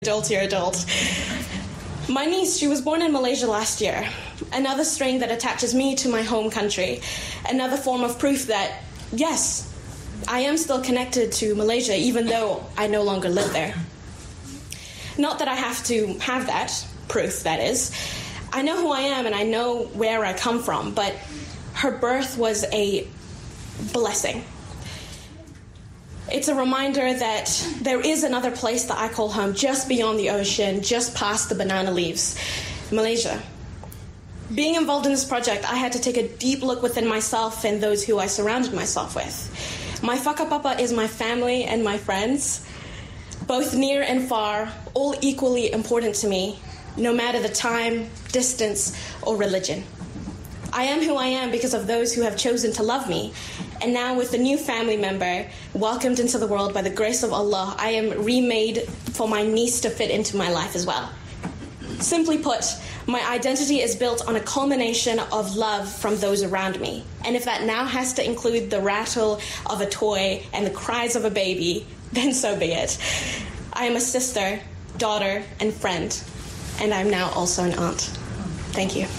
Adult. My niece, she was born in Malaysia last year. Another string that attaches me to my home country. Another form of proof that, yes, I am still connected to Malaysia, even though I no longer live there. Not that I have to have that proof, that is. I know who I am and I know where I come from, but her birth was a blessing. It's a reminder that there is another place that I call home, just beyond the ocean, just past the banana leaves, Malaysia. Being involved in this project, I had to take a deep look within myself and those who I surrounded myself with. My whakapapa is my family and my friends, both near and far, all equally important to me, no matter the time, distance, or religion. I am who I am because of those who have chosen to love me. And now with a new family member, welcomed into the world by the grace of Allah, I am remade for my niece to fit into my life as well. Simply put, my identity is built on a culmination of love from those around me. And if that now has to include the rattle of a toy and the cries of a baby, then so be it. I am a sister, daughter, and friend. And I'm now also an aunt. Thank you.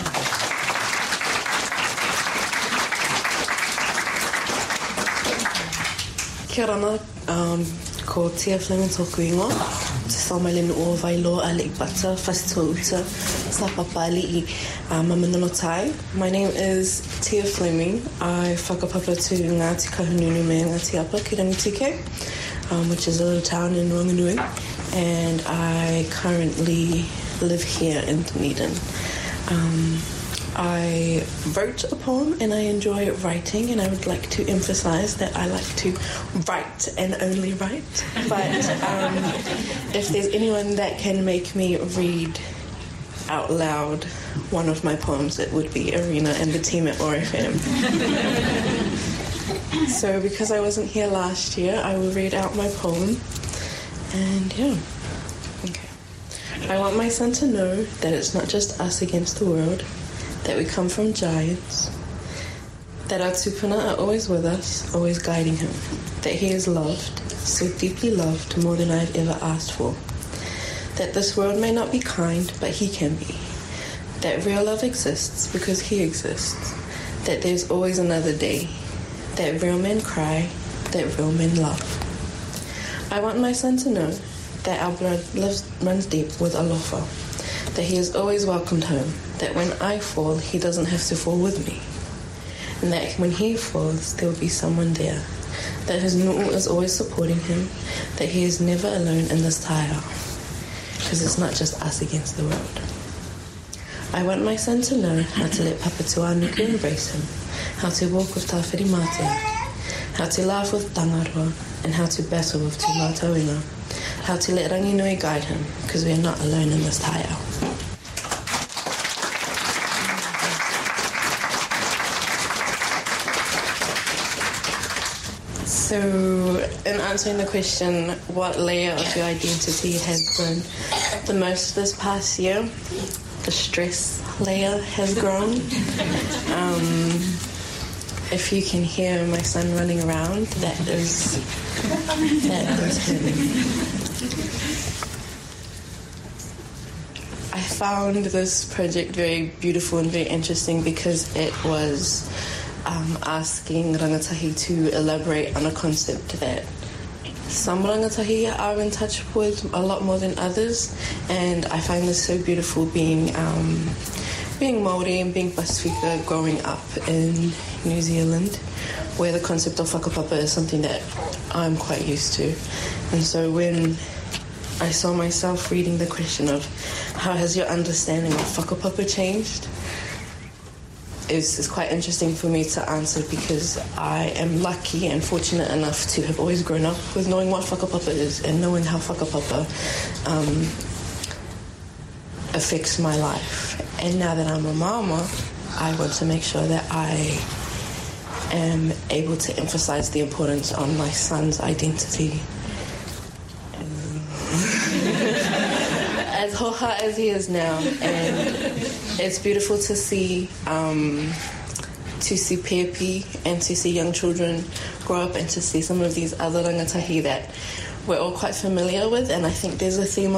Kia rana, ko Tia Fleming tōku ingoa. Te whamailenu o Vailo a Le'i Bata, whasitua uta, sa papali I Mamanolo Tai. My name is Tia Fleming. I whakapapa to Ngāti Kahununu me Ngāti Apa, Kirangitike, which is a little town in Rongonui. And I currently live here in Dunedin. I wrote a poem and I enjoy writing, and I would like to emphasize that I like to write and only write. But if there's anyone that can make me read out loud one of my poems, it would be Arena and the team at ORFM. So because I wasn't here last year, I will read out my poem. And yeah, okay. I want my son to know that it's not just us against the world, that we come from giants, that our tupuna are always with us, always guiding him, that he is loved, so deeply loved, more than I've ever asked for, that this world may not be kind, but he can be, that real love exists because he exists, that there's always another day, that real men cry, that real men love. I want my son to know that our blood runs deep with alofa, that he is always welcomed home, that when I fall, he doesn't have to fall with me, and that when he falls, there will be someone there, that his nu'u is always supporting him, that he is never alone in this taiao, because it's not just us against the world. I want my son to know how to let Papa Tuanuku embrace him, how to walk with Tawhiri Mātea, how to laugh with Tangaroa, and how to battle with Tū Mātauina, how to let Ranginui guide him, because we are not alone in this taiao. So, in answering the question, what layer of your identity has grown the most this past year? The stress layer has grown. If you can hear my son running around, that is him. I found this project very beautiful and very interesting because it was asking rangatahi to elaborate on a concept that some rangatahi are in touch with a lot more than others, and I find this so beautiful being Māori and being Pasifika, growing up in New Zealand, where the concept of whakapapa is something that I'm quite used to. And so when I saw myself reading the question of how has your understanding of whakapapa changed, it's quite interesting for me to answer because I am lucky and fortunate enough to have always grown up with knowing what whakapapa is and knowing how whakapapa affects my life. And now that I'm a mama, I want to make sure that I am able to emphasize the importance on my son's identity. As hoha as he is now, and it's beautiful to see Pepi and to see young children grow up and to see some of these other rangatahi that we're all quite familiar with, and I think there's a theme